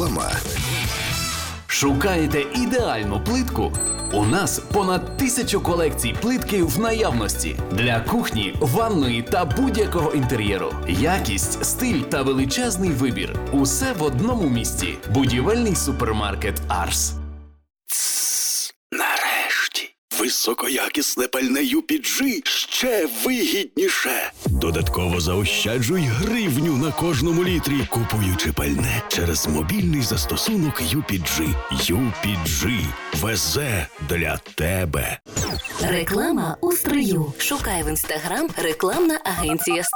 Реклама. Шукаєте ідеальну плитку? У нас понад 1000 колекцій плитки в наявності для кухні, ванної та будь-якого інтер'єру. Якість, стиль та величезний вибір. Усе в одному місці. Будівельний супермаркет «Арс». Нарешті. Високоякісне пальне UPG ще вигідніше. Додатково заощаджуй гривню на кожному літрі, купуючи пальне через мобільний застосунок UPG. UPG. Везе для тебе. Реклама у строю. Шукай в Інстаграм рекламна агенція